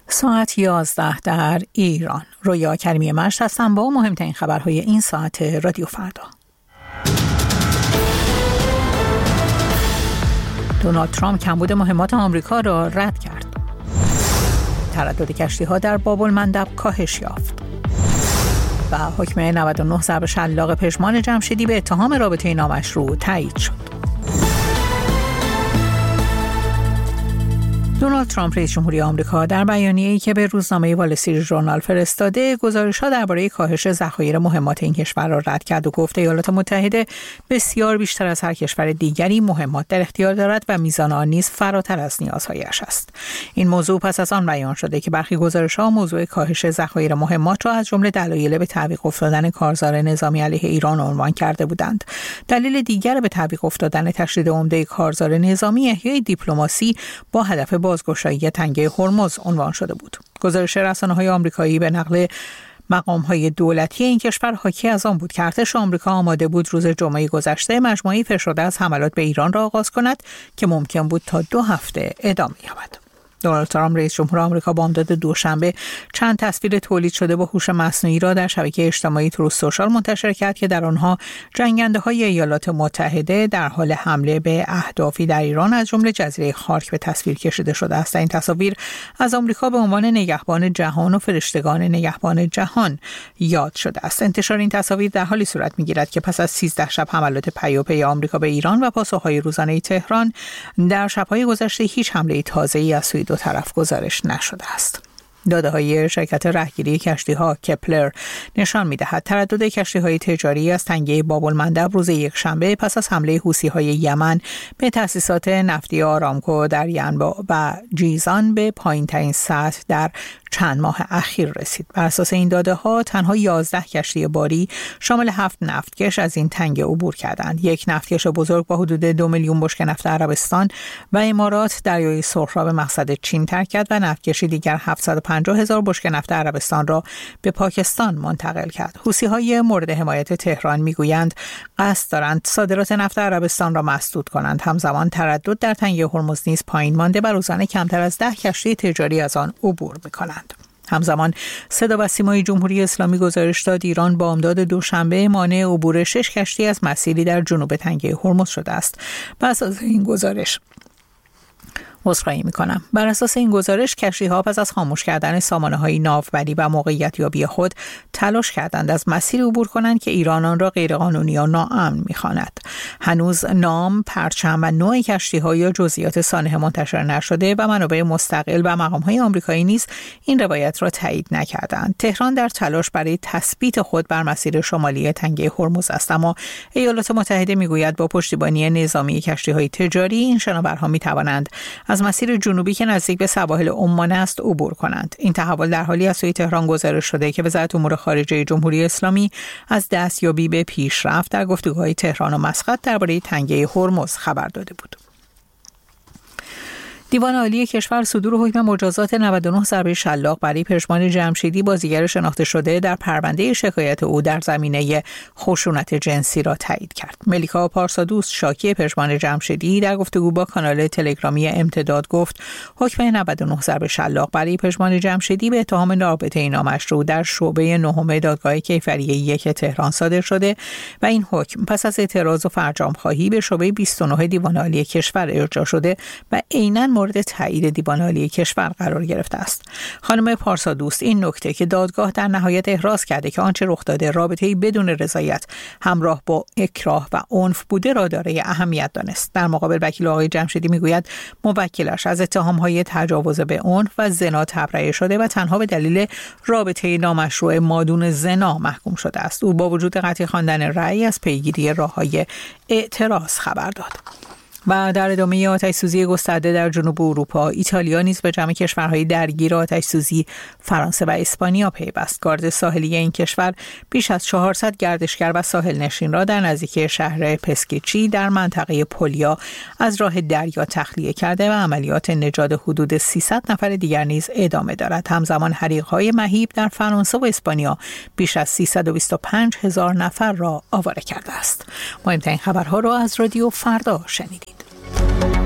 ساعت 11 در ایران. رویا کریمی مشت هستم با مهمترین خبرهای این ساعت رادیو فردا. دونالد ترامپ کمبود مهمات آمریکا را رد کرد. تردد کشتی‌ها در باب المندب کاهش یافت. و حکم 99 ضرب شلاق پژمان جمشیدی به اتهام رابطه نامشروع تایید شد. دونالد ترامپ رئیس جمهوری آمریکا در بیانیه‌ای که به روزنامه وال استریت ژورنال فرستاده، گزارش‌ها درباره کاهش ذخایر مهمات این کشور را رد کرد و گفت ایالات متحده بسیار بیشتر از هر کشور دیگری مهمات در اختیار دارد و میزان آن نیز فراتر از نیازهایش است. این موضوع پس از آن بیان شده که برخی گزارش‌ها موضوع کاهش ذخایر مهمات را از جمله دلایل به تعویق افتادن کارزار نظامی علیه ایران عنوان کرده بودند. دلیل دیگر به تعویق افتادن تشدید عمده کارزار نظامی احیای دیپلماسی با هدف بازگشایی تنگه هرمز عنوان شده بود. گزارش رسانه‌های آمریکایی به نقل مقام‌های دولتی این کشور حاکی از آن بود که ارتش آمریکا آماده بود روز جمعه گذشته مجموعه‌ای فشرده از حملات به ایران را آغاز کند که ممکن بود تا 2 هفته ادامه یابد. دونالد ترامپ رئیس جمهور آمریکا بامداد دوشنبه چند تصویر تولید شده با هوش مصنوعی را در شبکه اجتماعی تروث سوشال منتشر کرد که در آنها جنگنده‌های ایالات متحده در حال حمله به اهدافی در ایران از جمله جزیره خارک به تصویر کشیده شده است. این تصاویر از آمریکا به عنوان نگهبان جهان و فرشتگان نگهبان جهان یاد شده است. انتشار این تصاویر در حالی صورت می‌گیرد که پس از 13 شب حملات پیاپی آمریکا به ایران و پاسخ‌های روزانه تهران، در شب‌های گذشته هیچ حمله تازه‌ای از سوی دو طرف گزارش نشده است. داده‌های شرکت رهگیری کشتی‌ها کپلر نشان می‌دهد تردد کشتی‌های تجاری از تنگه باب المندب روز یکشنبه پس از حمله حوثی‌های یمن به تأسیسات نفتی آرامکو در ینبع و جیزان به پایین‌ترین سطح در چند ماه اخیر رسید. بر اساس این داده‌ها تنها 11 کشتی باری شامل 7 نفتکش از این تنگه عبور کردند. یک نفتکش بزرگ با حدود 2 میلیون بشکه نفت عربستان و امارات دریای سرخ را به مقصد چین ترک کرد و نفتکشی دیگر 750,000 بشکه نفت عربستان را به پاکستان منتقل کرد. حوثی‌های مورد حمایت تهران میگویند قصد دارند صادرات نفت عربستان را مسدود کنند. همزمان تردد در تنگه هرمز نیز پایین مانده و روزانه کمتر از 10 کشتی تجاری از آن عبور می‌کنند. همزمان صدا و سیمای جمهوری اسلامی گزارش داد ایران بامداد دوشنبه مانع عبور 6 کشتی از مسیری در جنوب تنگه هرمز شده است. بر اساس این گزارش کشتی‌ها پس از خاموش کردن سامانه‌های ناوبری و موقعیت یابی خود تلاش کردند از مسیر عبور کنند که ایران آن را غیرقانونی و ناامن می‌خواند. هنوز نام، پرچم و نوع کشتی‌ها یا جزئیات سانحه منتشر نشده و منابع مستقل و مقام‌های آمریکایی نیز این روایت را تایید نکردند. تهران در تلاش برای تثبیت خود بر مسیر شمالی تنگه هرمز است، اما ایالات متحده می‌گوید با پشتیبانی نظامی کشتی‌های تجاری این شناورها می‌توانند از مسیر جنوبی که نزدیک به سواحل عمان است عبور کنند. این تحول در حالی از سوی تهران گزارش شده که وزارت امور خارجه جمهوری اسلامی از دستیابی به پیشرفت در گفتگوهای تهران و مسقط درباره تنگه هرمز خبر داده بود. دیوان عالی کشور صدور حکم مجازات 99 ضربه شلاق برای پژمان جمشیدی بازیگر شناخته شده در پرونده شکایت او در زمینه خشونت جنسی را تایید کرد. ملیکا پارسادوست شاکی پژمان جمشیدی در گفتگو با کانال تلگرامی امتداد گفت حکم 99 ضربه شلاق برای پژمان جمشیدی به اتهام رابطه نامشروع در شعبه 9 دادگاه کیفری 1 تهران صادر شده و این حکم پس از اعتراض و فرجام‌خواهی به شعبه 29 دیوان عالی کشور ارجاع شده و عیناً مورد تایید دیوان عالی کشور قرار گرفته است. خانم پارسادوست این نکته که دادگاه در نهایت احراز کرده که آنچه رخ داده رابطه‌ای بدون رضایت همراه با اکراه و عنف بوده را دارای اهمیت دانست. در مقابل وکیل آقای جمشیدی میگوید موکلش از اتهام‌های تجاوز به عنف و زنا تبرئه شده و تنها به دلیل رابطه نامشروع مادون زنا محکوم شده است. او با وجود قطعی خواندن رأی از پیگیری راه‌های اعتراض خبر داد. و در ادامه آتش‌سوزی گسترده در جنوب اروپا، ایتالیا نیز به جمع کشورهای درگیر آتش‌سوزی فرانسه و اسپانیا پیوست. گارد ساحلی این کشور بیش از 400 گردشگر و ساحل نشین را در نزدیکی شهر پسکیچی در منطقه پولیا از راه دریا تخلیه کرده و عملیات نجات حدود 300 نفر دیگر نیز ادامه دارد. همزمان حریق‌های مهیب در فرانسه و اسپانیا بیش از 325,000 نفر را آواره کرده است. مهمترین خبرها را از رادیو فردا شنیدید.